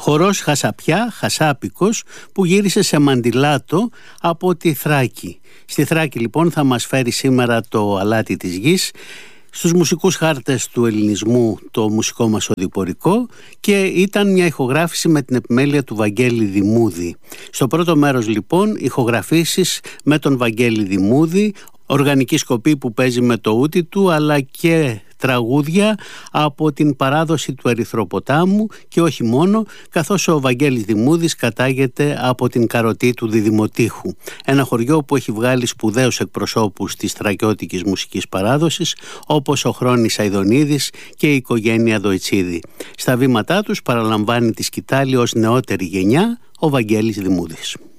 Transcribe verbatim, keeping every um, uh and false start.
Χορός Χασαπιά, Χασάπικος, που γύρισε σε μαντιλάτο από τη Θράκη. Στη Θράκη λοιπόν θα μας φέρει σήμερα το αλάτι της γης, στους μουσικούς χάρτες του ελληνισμού το μουσικό μας οδηπορικό, και ήταν μια ηχογράφηση με την επιμέλεια του Βαγγέλη Δημούδη. Στο πρώτο μέρος λοιπόν ηχογραφήσεις με τον Βαγγέλη Δημούδη, οργανική σκοπή που παίζει με το ούτι του, αλλά και τραγούδια από την παράδοση του Ερυθροποτάμου και όχι μόνο, καθώς ο Βαγγέλης Δημούδης κατάγεται από την Καροτή του Διδημοτήχου, ένα χωριό που έχει βγάλει σπουδαίους εκπροσώπους της θρακιώτικης μουσικής παράδοσης, όπως ο Χρόνης Αηδονίδης και η οικογένεια Δοϊτσίδη. Στα βήματά τους παραλαμβάνει τη σκητάλη ως νεότερη γενιά ο Βαγγέλης Δημούδης.